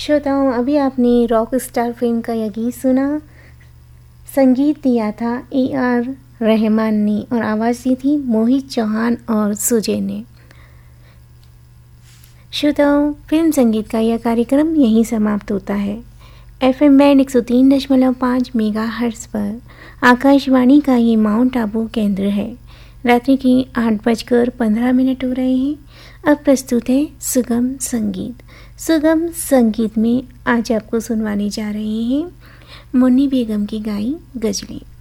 श्रोताओं, अभी आपने रॉक स्टार फिल्म का यह गीत सुना। संगीत दिया था AR रहमान ने और आवाज़ दी थी मोहित चौहान और सुजय ने। श्रोताओं, फिल्म संगीत का यह कार्यक्रम यहीं समाप्त होता है। FM बैंड 103.5 मेगाहर्ट्ज़ पर आकाशवाणी का ये माउंट आबू केंद्र है। रात्रि के 8:15 हो रहे हैं। अब प्रस्तुत है सुगम संगीत। सुगम संगीत में आज आपको सुनवाने जा रहे हैं मुन्नी बेगम की गाई गजलें।